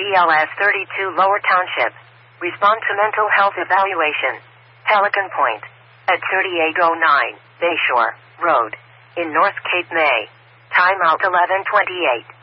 BLS 32 Lower Township. Respond to mental health evaluation. Pelican Point. At 3809 Bayshore Road. In North Cape May. Time out 11:28.